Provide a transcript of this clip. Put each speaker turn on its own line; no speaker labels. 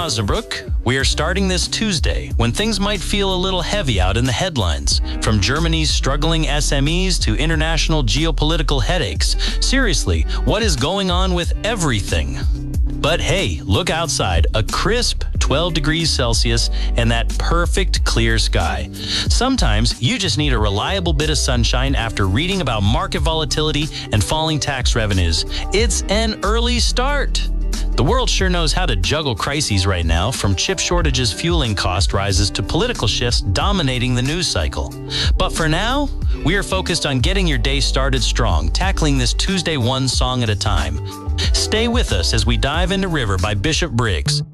Osnabrück. We are starting this Tuesday when things might feel a little heavy out in the headlines. From Germany's struggling SMEs to international geopolitical headaches. Seriously, what is going on with everything? But hey, look outside, a crisp 12 degrees Celsius and that perfect clear sky. Sometimes you just need a reliable bit of sunshine after reading about market volatility and falling tax revenues. It's an early start. The world sure knows how to juggle crises right now, from chip shortages fueling cost rises to political shifts dominating the news cycle. But for now, we are focused on getting your day started strong, tackling this Tuesday one song at a time. Stay with us as we dive into River by Bishop Briggs.